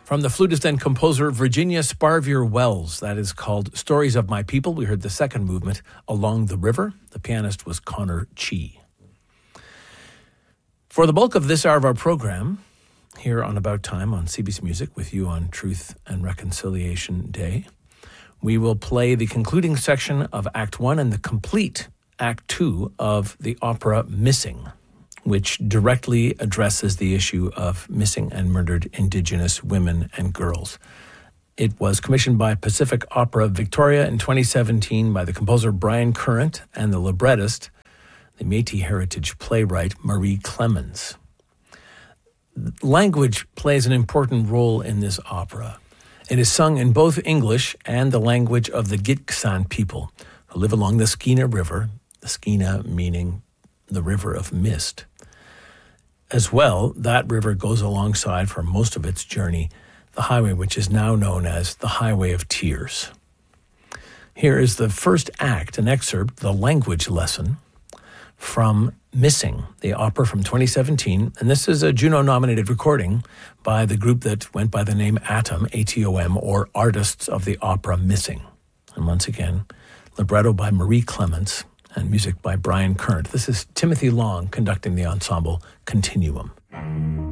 From the flutist and composer Virginia Sparvier Wells, that is called Stories of My People. We heard the second movement, Along the River. The pianist was Connor Chee. For the bulk of this hour of our program, here on About Time on CBC Music, with you on Truth and Reconciliation Day, we will play the concluding section of Act 1 and the complete Act 2 of the opera Missing, which directly addresses the issue of missing and murdered Indigenous women and girls. It was commissioned by Pacific Opera Victoria in 2017 by the composer Brian Current and the librettist, the Métis heritage playwright Marie Clemens. Language plays an important role in this opera. It is sung in both English and the language of the Gitxsan people who live along the Skeena River, the Skeena meaning the river of mist. As well, that river goes alongside for most of its journey the highway which is now known as the Highway of Tears. Here is the first act, an excerpt, the language lesson from Missing, the opera from 2017. And this is a Juno-nominated recording by the group that went by the name ATOM, A-T-O-M, or Artists of the Opera Missing. And once again, libretto by Marie Clemens and music by Brian Current. This is Timothy Long conducting the ensemble Continuum.